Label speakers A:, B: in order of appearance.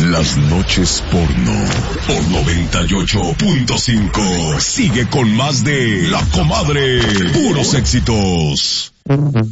A: Las noches porno por 98.5. Sigue con más de La Comadre. Puros éxitos.